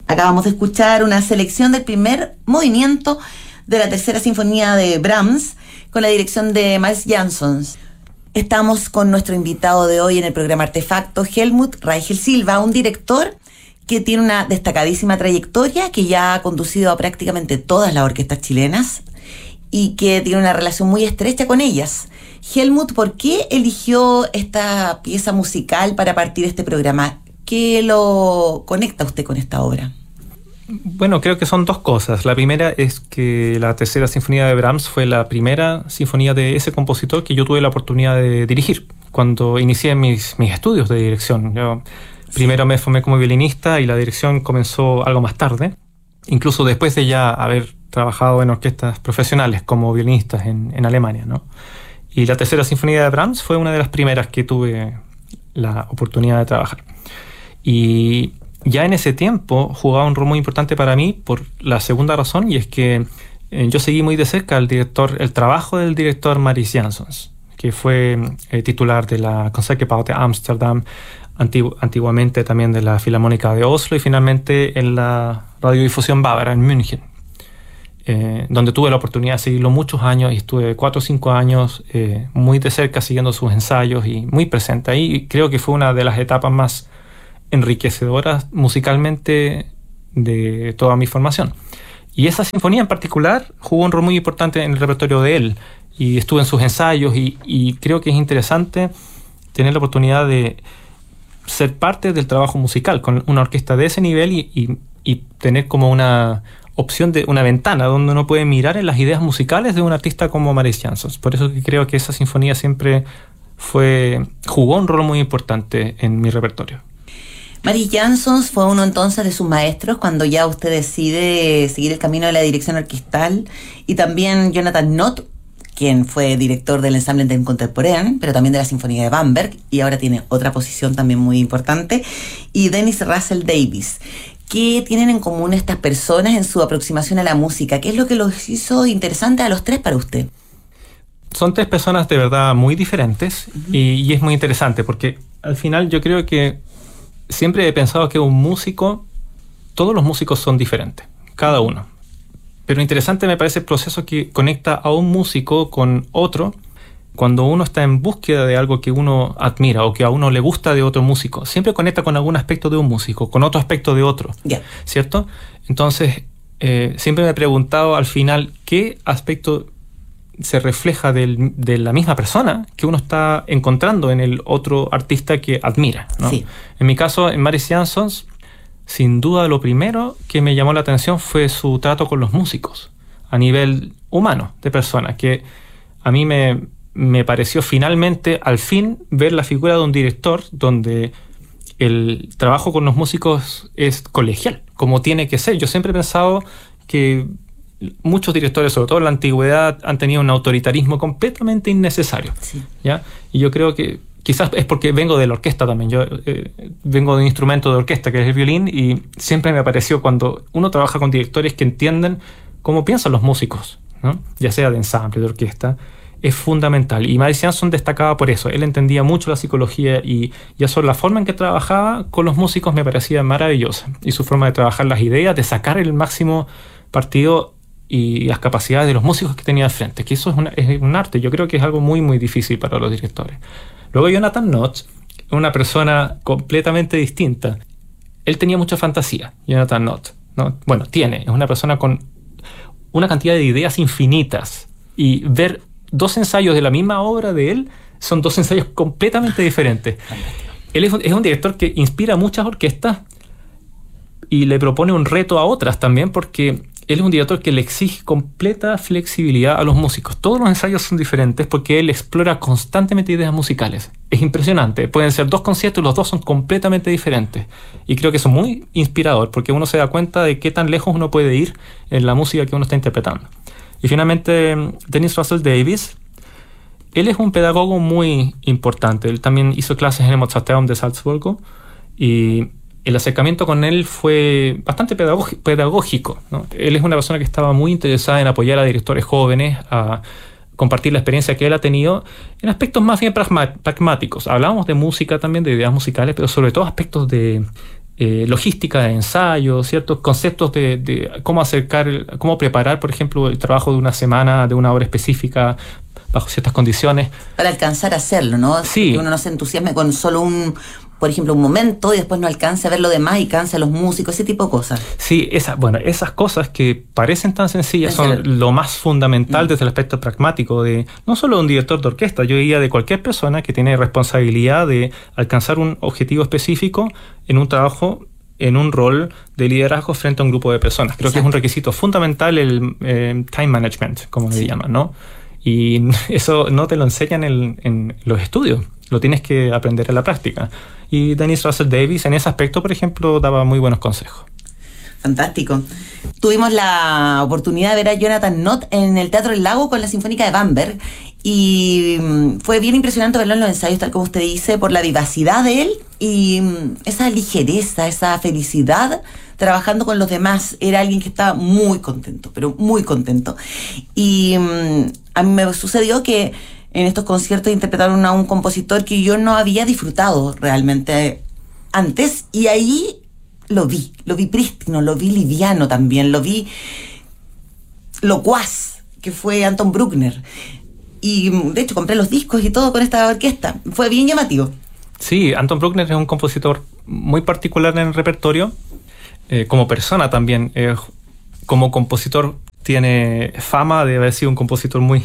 Acabamos de escuchar una selección del primer movimiento de la tercera sinfonía de Brahms con la dirección de Miles Jansons. Estamos con nuestro invitado de hoy en el programa Artefacto, Helmut Reichel Silva, un director que tiene una destacadísima trayectoria, que ya ha conducido a prácticamente todas las orquestas chilenas y que tiene una relación muy estrecha con ellas. Helmut, ¿por qué eligió esta pieza musical para partir este programa? ¿Qué lo conecta usted con esta obra? Bueno, creo que son dos cosas. La primera es que la tercera sinfonía de Brahms fue la primera sinfonía de ese compositor que yo tuve la oportunidad de dirigir cuando inicié mis estudios de dirección. Yo primero me formé como violinista y la dirección comenzó algo más tarde, incluso después de ya haber trabajado en orquestas profesionales como violinistas en Alemania, ¿no? Y la tercera sinfonía de Brahms fue una de las primeras que tuve la oportunidad de trabajar. Y ya en ese tiempo jugaba un rol muy importante para mí por la segunda razón, y es que yo seguí muy de cerca el trabajo del director Maris Jansons, que fue titular de la Concertgebouw de Ámsterdam, antiguamente también de la Filarmónica de Oslo y finalmente en la Radiodifusión Bávara en München, donde tuve la oportunidad de seguirlo muchos años y estuve 4 o 5 años muy de cerca siguiendo sus ensayos y muy presente ahí. Y creo que fue una de las etapas más enriquecedoras musicalmente de toda mi formación. Y esa sinfonía en particular jugó un rol muy importante en el repertorio de él y estuve en sus ensayos y creo que es interesante tener la oportunidad de ser parte del trabajo musical con una orquesta de ese nivel y tener como una opción de una ventana donde uno puede mirar en las ideas musicales de un artista como Maris Jansons. Por eso que creo que esa sinfonía siempre jugó un rol muy importante en mi repertorio. Maris Jansons fue uno entonces de sus maestros cuando ya usted decide seguir el camino de la dirección orquestal, y también Jonathan Nott, quien fue director del Ensemble de Contemporain, pero también de la Sinfonía de Bamberg, y ahora tiene otra posición también muy importante, y Dennis Russell Davies. ¿Qué tienen en común estas personas en su aproximación a la música? ¿Qué es lo que los hizo interesantes a los tres para usted? Son 3 personas de verdad muy diferentes, y es muy interesante porque al final yo creo que siempre he pensado que todos los músicos son diferentes, cada uno. Pero interesante me parece el proceso que conecta a un músico con otro cuando uno está en búsqueda de algo que uno admira o que a uno le gusta de otro músico. Siempre conecta con algún aspecto de un músico, con otro aspecto de otro, ¿cierto? Entonces, siempre me he preguntado al final qué aspecto se refleja de la misma persona que uno está encontrando en el otro artista que admira, ¿no? Sí. En mi caso, en Maris Jansons, sin duda lo primero que me llamó la atención fue su trato con los músicos a nivel humano, de persona, que a mí me pareció finalmente, al fin, ver la figura de un director donde el trabajo con los músicos es colegial, como tiene que ser. Yo siempre he pensado que muchos directores, sobre todo en la antigüedad, han tenido un autoritarismo completamente innecesario, sí. ¿Ya? Y yo creo que quizás es porque vengo de la orquesta también. Yo vengo de un instrumento de orquesta que es el violín, y siempre me pareció cuando uno trabaja con directores que entienden cómo piensan los músicos, ¿no? Ya sea de ensamble, de orquesta, es fundamental. Y Maris Jansons destacaba por eso. Él entendía mucho la psicología y ya solo la forma en que trabajaba con los músicos me parecía maravillosa. Y su forma de trabajar las ideas, de sacar el máximo partido y las capacidades de los músicos que tenía al frente, que eso es un arte. Yo creo que es algo muy muy difícil para los directores. Luego Jonathan Nott, una persona completamente distinta. Él tenía mucha fantasía, Jonathan Nott, ¿no? Bueno, es una persona con una cantidad de ideas infinitas, y ver 2 ensayos de la misma obra de él son 2 ensayos completamente diferentes. Él es un director que inspira a muchas orquestas y le propone un reto a otras también, porque él es un director que le exige completa flexibilidad a los músicos. Todos los ensayos son diferentes porque él explora constantemente ideas musicales. Es impresionante. Pueden ser 2 conciertos y los 2 son completamente diferentes. Y creo que eso es muy inspirador porque uno se da cuenta de qué tan lejos uno puede ir en la música que uno está interpretando. Y finalmente, Dennis Russell Davies. Él es un pedagogo muy importante. Él también hizo clases en el Mozarteum de Salzburgo y el acercamiento con él fue bastante pedagógico, ¿no? Él es una persona que estaba muy interesada en apoyar a directores jóvenes, a compartir la experiencia que él ha tenido en aspectos más bien pragmáticos. Hablábamos de música también, de ideas musicales, pero sobre todo aspectos de logística de ensayo, ciertos conceptos de cómo cómo preparar, por ejemplo, el trabajo de una semana, de una hora específica, bajo ciertas condiciones. Para alcanzar a hacerlo, ¿no? Sí. Que uno no se entusiasme con solo por ejemplo, un momento y después no alcance a ver lo demás y canse a los músicos, ese tipo de cosas. Sí, esas cosas que parecen tan sencillas son lo más fundamental desde el aspecto pragmático de no solo de un director de orquesta, yo diría de cualquier persona que tiene responsabilidad de alcanzar un objetivo específico en un trabajo, en un rol de liderazgo frente a un grupo de personas. Creo que es un requisito fundamental el time management, como le llaman, ¿no? Y eso no te lo enseñan en los estudios, lo tienes que aprender en la práctica. Y Dennis Russell Davies en ese aspecto, por ejemplo, daba muy buenos consejos. Fantástico. Tuvimos la oportunidad de ver a Jonathan Nott en el Teatro del Lago con la Sinfónica de Bamberg y fue bien impresionante verlo en los ensayos, tal como usted dice, por la vivacidad de él y esa ligereza, esa felicidad trabajando con los demás. Era alguien que estaba muy contento, pero muy contento. Y a mí me sucedió que en estos conciertos interpretaron a un compositor que yo no había disfrutado realmente antes, y ahí lo vi prístino, lo vi liviano también, lo vi locuaz, que fue Anton Bruckner. Y de hecho compré los discos y todo con esta orquesta. Fue bien llamativo. Sí, Anton Bruckner es un compositor muy particular en el repertorio, como persona también. Como compositor tiene fama de haber sido un compositor muy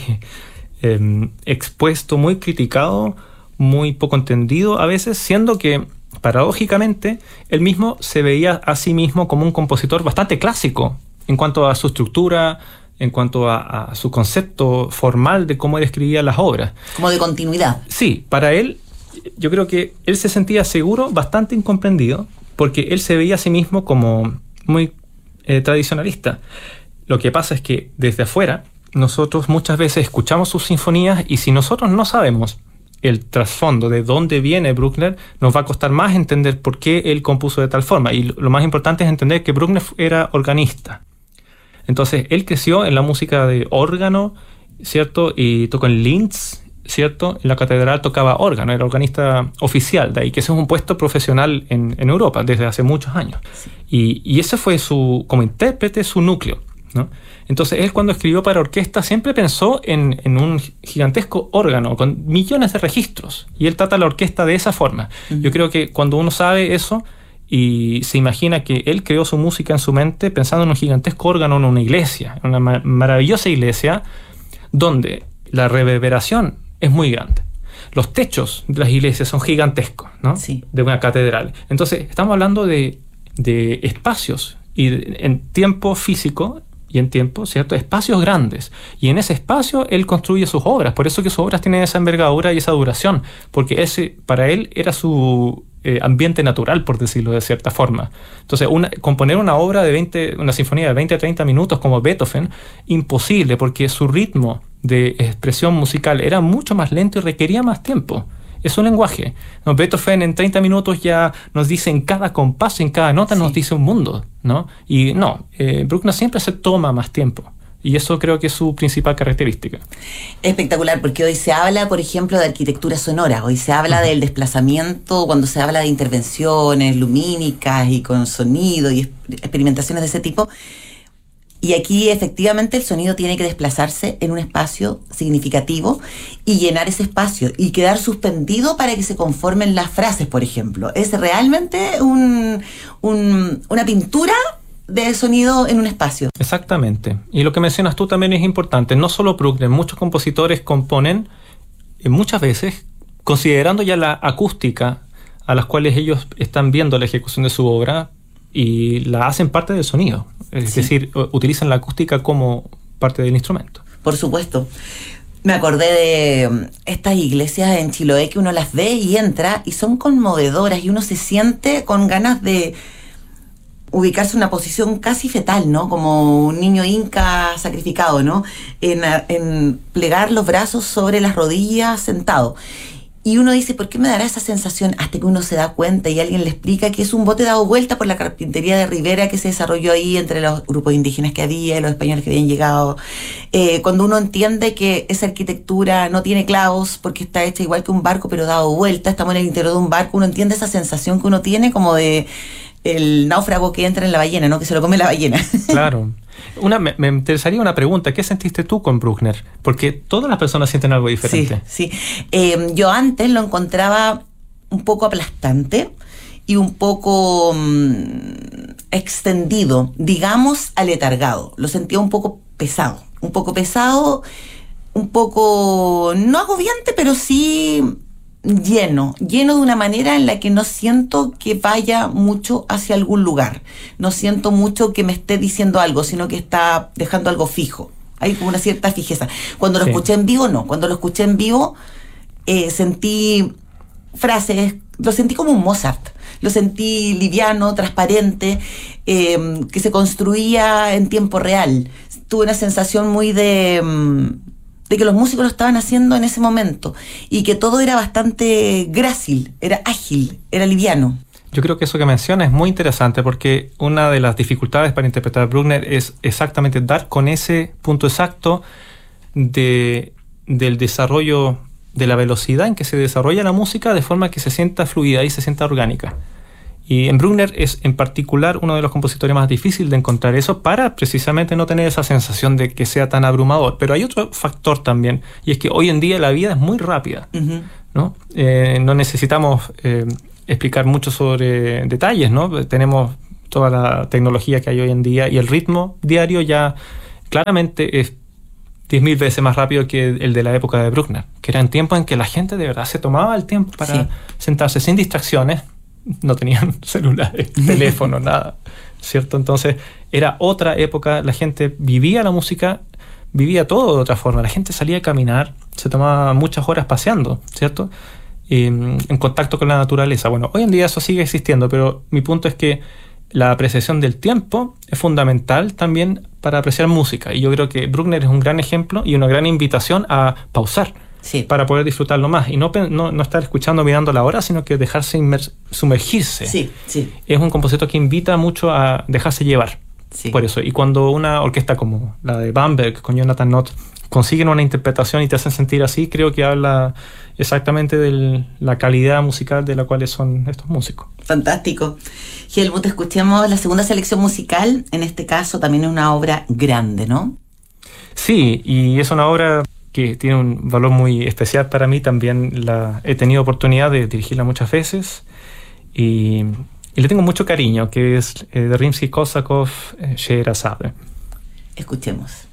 expuesto, muy criticado, muy poco entendido a veces, siendo que paradójicamente él mismo se veía a sí mismo como un compositor bastante clásico en cuanto a su estructura, en cuanto a su concepto formal de cómo él escribía las obras. Como de continuidad. Sí, para él, yo creo que él se sentía seguro, bastante incomprendido, porque él se veía a sí mismo como muy tradicionalista. Lo que pasa es que desde afuera nosotros muchas veces escuchamos sus sinfonías y si nosotros no sabemos el trasfondo de dónde viene Bruckner, nos va a costar más entender por qué él compuso de tal forma. Y lo más importante es entender que Bruckner era organista. Entonces, él creció en la música de órgano, ¿cierto? Y tocó en Linz, ¿cierto? En la catedral tocaba órgano, era organista oficial de ahí, que ese es un puesto profesional en Europa desde hace muchos años. Sí. Y ese fue como intérprete, su núcleo, ¿no? Entonces él cuando escribió para orquesta siempre pensó en un gigantesco órgano con millones de registros y él trata la orquesta de esa forma. Yo creo que cuando uno sabe eso y se imagina que él creó su música en su mente pensando en un gigantesco órgano en una iglesia, en una maravillosa iglesia donde la reverberación es muy grande. Los techos de las iglesias son gigantescos, ¿no? Sí. De una catedral. Entonces estamos hablando de espacios y en tiempo físico y en tiempo, ¿cierto? Espacios grandes. Y en ese espacio él construye sus obras. Por eso que sus obras tienen esa envergadura y esa duración. Porque ese, para él, era su ambiente natural, por decirlo de cierta forma. Entonces, componer una obra una sinfonía de 20 a 30 minutos como Beethoven, imposible, porque su ritmo de expresión musical era mucho más lento y requería más tiempo. Es un lenguaje. No, Beethoven en 30 minutos ya nos dice en cada compás, en cada nota, sí, nos dice un mundo, ¿no? Y no, Bruckner siempre se toma más tiempo. Y eso creo que es su principal característica. Espectacular, porque hoy se habla, por ejemplo, de arquitectura sonora. Hoy se habla del desplazamiento, cuando se habla de intervenciones lumínicas y con sonido y experimentaciones de ese tipo. Y aquí efectivamente el sonido tiene que desplazarse en un espacio significativo y llenar ese espacio y quedar suspendido para que se conformen las frases, por ejemplo. Es realmente una pintura de sonido en un espacio. Exactamente. Y lo que mencionas tú también es importante. No solo Bruckner, muchos compositores componen muchas veces considerando ya la acústica a las cuales ellos están viendo la ejecución de su obra y la hacen parte del sonido. Es decir, utilizan la acústica como parte del instrumento. Por supuesto. Me acordé de estas iglesias en Chiloé que uno las ve y entra y son conmovedoras y uno se siente con ganas de ubicarse en una posición casi fetal, ¿no? Como un niño inca sacrificado, ¿no? En plegar los brazos sobre las rodillas sentado. Y uno dice, ¿por qué me dará esa sensación? Hasta que uno se da cuenta y alguien le explica que es un bote dado vuelta por la carpintería de Rivera que se desarrolló ahí entre los grupos indígenas que había y los españoles que habían llegado. Cuando uno entiende que esa arquitectura no tiene clavos porque está hecha igual que un barco pero dado vuelta, estamos en el interior de un barco, uno entiende esa sensación que uno tiene como de el náufrago que entra en la ballena, ¿no? Que se lo come la ballena. Claro. Me interesaría una pregunta. ¿Qué sentiste tú con Bruckner? Porque todas las personas sienten algo diferente. Sí. Yo antes lo encontraba un poco aplastante y un poco extendido, digamos, aletargado. Lo sentía un poco pesado, no agobiante, pero sí lleno de una manera en la que no siento que vaya mucho hacia algún lugar. No siento mucho que me esté diciendo algo, sino que está dejando algo fijo. Hay como una cierta fijeza. Cuando lo escuché en vivo, no. Cuando lo escuché en vivo, sentí frases, lo sentí como un Mozart. Lo sentí liviano, transparente, que se construía en tiempo real. Tuve una sensación muy de que los músicos lo estaban haciendo en ese momento y que todo era bastante grácil, era ágil, era liviano. Yo creo que eso que menciona es muy interesante porque una de las dificultades para interpretar a Bruckner es exactamente dar con ese punto exacto del desarrollo, de la velocidad en que se desarrolla la música de forma que se sienta fluida y se sienta orgánica. Y en Bruckner es en particular uno de los compositores más difíciles de encontrar eso para precisamente no tener esa sensación de que sea tan abrumador. Pero hay otro factor también, y es que hoy en día la vida es muy rápida, ¿no? No necesitamos explicar mucho sobre detalles, ¿no? Tenemos toda la tecnología que hay hoy en día y el ritmo diario ya claramente es 10.000 veces más rápido que el de la época de Bruckner, que eran tiempos en que la gente de verdad se tomaba el tiempo para sentarse sin distracciones. No tenían celulares, teléfono, nada, ¿cierto? Entonces era otra época, la gente vivía la música, vivía todo de otra forma, la gente salía a caminar, se tomaba muchas horas paseando, ¿cierto? En contacto con la naturaleza. Bueno, hoy en día eso sigue existiendo, pero mi punto es que la apreciación del tiempo es fundamental también para apreciar música, y yo creo que Bruckner es un gran ejemplo y una gran invitación a pausar. Sí. Para poder disfrutarlo más y no estar escuchando mirando la hora, sino que dejarse sumergirse. Sí. Es un compositor que invita mucho a dejarse llevar. Sí. Por eso. Y cuando una orquesta como la de Bamberg con Jonathan Nott consiguen una interpretación y te hacen sentir así, creo que habla exactamente de la calidad musical de la cual son estos músicos. Fantástico. Helmut, escuchemos la segunda selección musical. En este caso también es una obra grande, ¿no? Sí, y es una obra que tiene un valor muy especial para mí. También he tenido oportunidad de dirigirla muchas veces y le tengo mucho cariño, que es de Rimsky-Korsakov, Scheherazade. Escuchemos.